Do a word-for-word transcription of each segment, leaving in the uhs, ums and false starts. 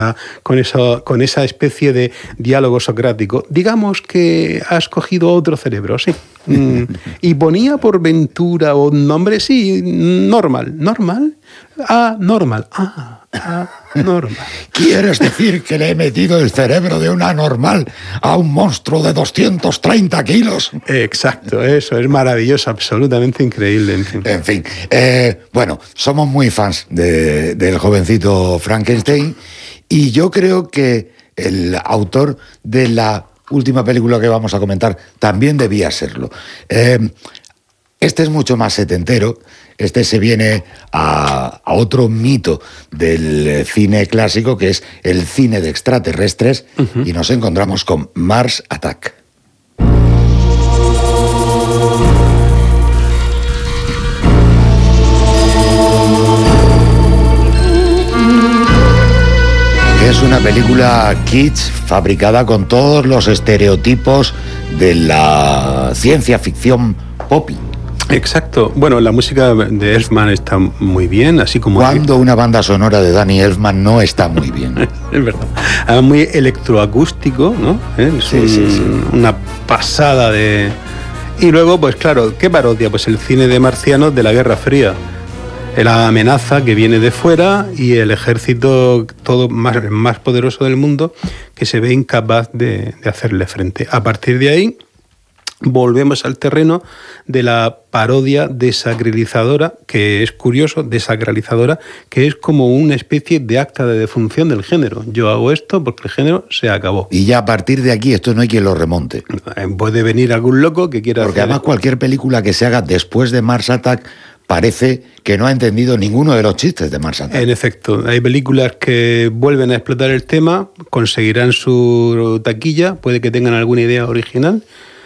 con, eso, con esa especie de diálogo socrático. Digamos que has cogido otro cerebro, sí. Mm, y ponía por ventura o nombre, sí, normal. ¿Normal? Ah, normal. Ah, ah, normal. ¿Quieres decir que le he metido el cerebro de una normal a un monstruo de doscientos treinta kilos? Exacto, eso es maravilloso, absolutamente increíble. En fin, en fin eh, bueno, somos muy fans de, del jovencito Frankenstein, y yo creo que el autor de la última película que vamos a comentar también debía serlo. Eh, este es mucho más setentero. Este se viene a, a otro mito del cine clásico, que es el cine de extraterrestres, uh-huh. y nos encontramos con Mars Attack. Es una película kitsch fabricada con todos los estereotipos de la ciencia ficción poppy. Exacto. Bueno, la música de Elfman está muy bien, así como... Cuando una banda sonora de Danny Elfman no está muy bien. Es verdad. Ah, muy electroacústico, ¿no? ¿Eh? Es sí, un, sí, sí. una pasada de... Y luego, pues claro, ¿qué parodia? Pues el cine de marcianos de la Guerra Fría. La amenaza que viene de fuera y el ejército todo más, más poderoso del mundo que se ve incapaz de, de hacerle frente. A partir de ahí volvemos al terreno de la parodia desacralizadora, que es curioso, desacralizadora, que es como una especie de acta de defunción del género. Yo hago esto porque el género se acabó. Y ya a partir de aquí esto no hay quien lo remonte. Puede venir algún loco que quiera Porque hacer... además cualquier película que se haga después de Mars Attack parece que no ha entendido ninguno de los chistes de Mars Attack. En efecto, hay películas que vuelven a explotar el tema, conseguirán su taquilla, puede que tengan alguna idea original,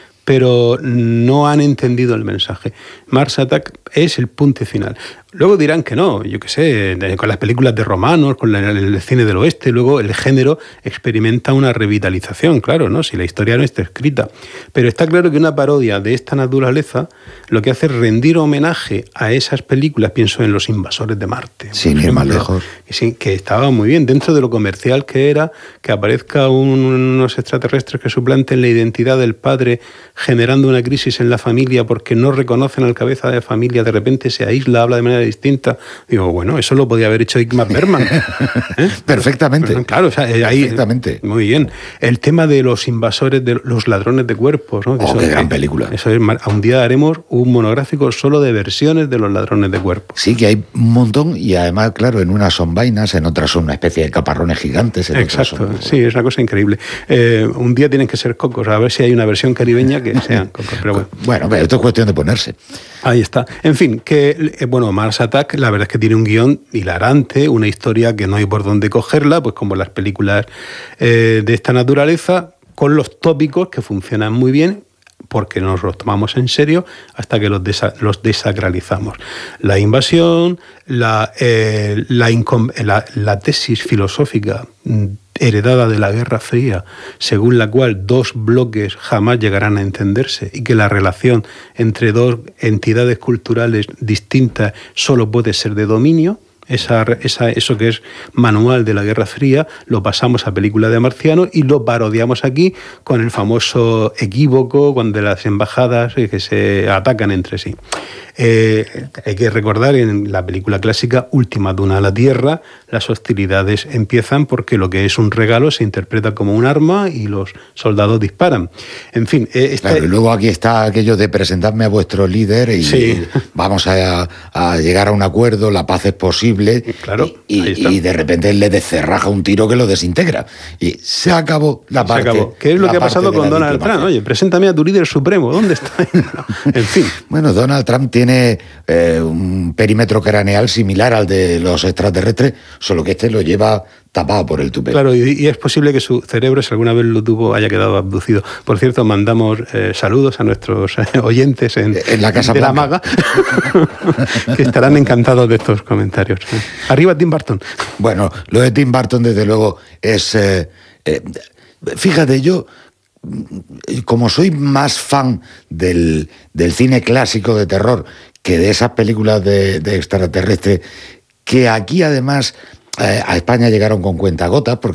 pero no han entendido el mensaje. Mars Attack es el punto final. Luego dirán que no, yo qué sé, con las películas de romanos, con la, el cine del oeste, luego el género experimenta una revitalización, claro, ¿no? Si la historia no está escrita. Pero está claro que una parodia de esta naturaleza lo que hace es rendir homenaje a esas películas, pienso en Los invasores de Marte. Sin ir más lejos. Que, que estaba muy bien, dentro de lo comercial que era, que aparezca un, unos extraterrestres que suplanten la identidad del padre, generando una crisis en la familia porque no reconocen al cabeza de familia, de repente se aísla, habla de manera distinta. Digo, bueno, eso lo podía haber hecho Ingmar Bergman. ¿Eh? Perfectamente. Pero, claro, o sea, ahí, perfectamente. Muy bien. El tema de los invasores, de los ladrones de cuerpos, ¿no? Oh, eso, qué gran película. Eso es, un día haremos un monográfico solo de versiones de los ladrones de cuerpos. Sí, que hay un montón, y además, claro, en unas son vainas, en otras son una especie de caparrones gigantes. En Exacto, otras son... sí, es una cosa increíble. Eh, un día tienen que ser cocos, a ver si hay una versión caribeña que sean cocos. Pero bueno. Bueno, pero esto es cuestión de ponerse. Ahí está. En fin, que eh, bueno, Mars Attack, la verdad es que tiene un guión hilarante, una historia que no hay por dónde cogerla, pues como las películas eh, de esta naturaleza, con los tópicos que funcionan muy bien, porque nos los tomamos en serio hasta que los, desa- los desacralizamos. La invasión, la, eh, la, incom- la, la tesis filosófica heredada de la Guerra Fría, según la cual dos bloques jamás llegarán a entenderse y que la relación entre dos entidades culturales distintas solo puede ser de dominio. Esa, esa, eso que es manual de la Guerra Fría lo pasamos a película de marciano y lo parodiamos aquí con el famoso equívoco cuando las embajadas que se atacan entre sí. Eh, hay que recordar en la película clásica Última Duna a la Tierra, las hostilidades empiezan porque lo que es un regalo se interpreta como un arma y los soldados disparan. En fin, eh, esta... claro, y luego aquí está aquello de presentarme a vuestro líder y sí. vamos a, a llegar a un acuerdo, la paz es posible, claro, y, y, y de repente le descerraja un tiro que lo desintegra y se acabó la parte. Se acabó. ¿Qué es lo que ha pasado con Donald Trump? Oye, preséntame a tu líder supremo, ¿dónde está? En fin. Bueno, Donald Trump tiene eh, un perímetro craneal similar al de los extraterrestres, solo que este lo lleva tapado por el tupé. Claro, y, y es posible que su cerebro, si alguna vez lo tuvo, haya quedado abducido. Por cierto, mandamos eh, saludos a nuestros eh, oyentes en, en la Casa de Blanca. la Maga, que estarán encantados de estos comentarios. Arriba Tim Burton. Bueno, lo de Tim Burton, desde luego, es... Eh, eh, fíjate, yo... como soy más fan del, del cine clásico de terror que de esas películas de, de extraterrestres, que aquí además eh, a España llegaron con cuentagotas, porque